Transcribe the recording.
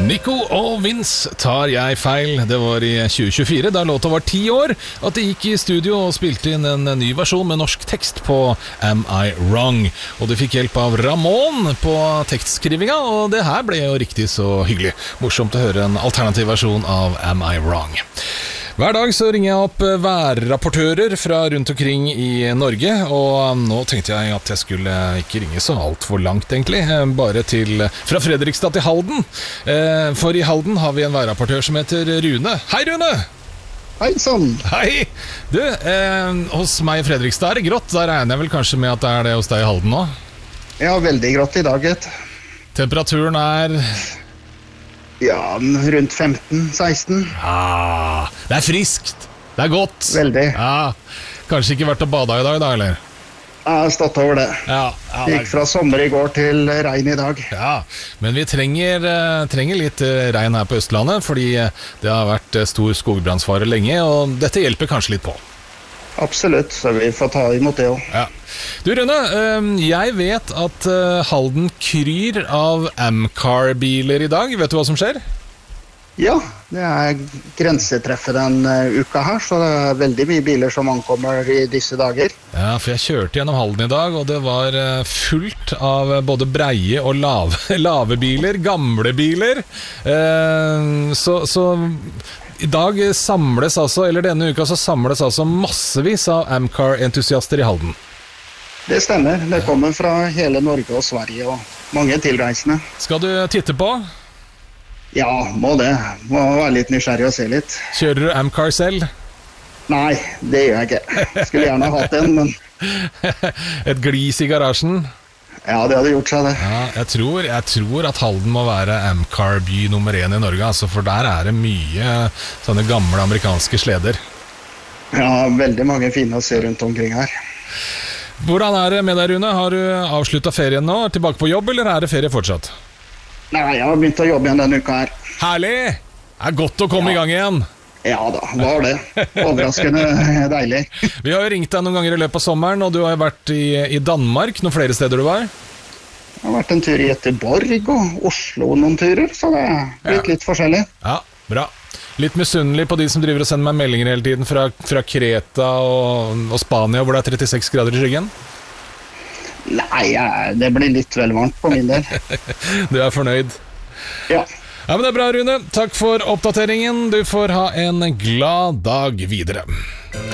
Nico og Vince tar jeg feil. Det var i 2024, da låta var 10 år, at de gikk i studio og spilte inn en ny versjon med norsk tekst på Am I Wrong. Og de fikk hjelp av Ramón på tekstskrivinga, og det her ble jo riktig så hyggelig. Morsomt å høre en alternativ versjon av Am I Wrong. Hver dag så ringer jeg opp værrapportører fra rundt omkring i Norge, og nå tenkte jeg at jeg skulle ikke ringe så alt for langt egentlig, bare fra Fredrikstad til Halden. For i Halden har vi en værrapportør som heter Rune. Hei Rune! Hei sann! Hei! Du, hos meg i Fredrikstad er det grått, da regner jeg vel kanskje med at det er det hos deg i Halden nå? Ja, veldig grått i dag, Temperaturen er... Ja, rundt 15-16. Ah, det er friskt. Det er godt. Veldig. Ja, kanskje ikke vært å bade i dag da, eller? Jeg har stått over det. Ja, Gikk fra sommer i går til regn i dag. Ja, men vi trenger litt regn her på Østlandet, fordi det har vært stor skogbrannsfare lenge, og dette hjelper kanskje litt på. Absolutt, så vi får ta imot det også. Ja. Du Rune, jeg vet at Halden kryr av Amcar-biler i dag. Vet du hva som skjer? Ja, det er grensetreffet den uka her, så det er veldig mye biler som ankommer i disse dager. Ja, for jeg kjørte gjennom Halden i dag, og det var fullt av både breie og lave biler, gamle biler. Så i dag samles altså, eller denne uka så samles altså massevis av Amcar-entusiaster i Halden. Det stemmer, det kommer fra hele Norge og Sverige og mange tilreisende. Skal du titte på? Ja, må det. Må være litt nysgjerrig og se litt. Kjører du Amcar selv? Nei, det gjør jeg ikke. Skulle gjerne ha hatt en, men... Et glis i garasjen? Ja, det hadde gjort seg det. Ja, jeg tror at Halden må være Amcar-by nummer 1 i Norge, altså, for der er det mye sånne gamle amerikanske sleder. Ja, veldig mange fine å se rundt omkring her. Hvordan er det med deg, Rune? Har du avsluttet ferien nå? Er tilbake på jobb, eller er det ferie fortsatt? Nei, jeg har begynt å jobbe igjen denne uka her. Herlig! Det er godt å komme i gang igjen. Ja da, var det. Overraskende deilig. Vi har jo ringt deg noen ganger i løpet av sommeren, og du har vært i Danmark, noen flere steder du var? Jeg har vært en tur i Göteborg og Oslo noen turer, så det er blitt litt forskjellig. Ja, bra. Litt misunnelig på de som driver og sender meg meldinger hele tiden fra Kreta og Spania, hvor det er 36 grader i skyggen. Nei, det blir litt vel varmt på min del. Du er fornøyd? Ja. Ja, men det er bra, Rune. Takk for oppdateringen. Du får ha en glad dag videre.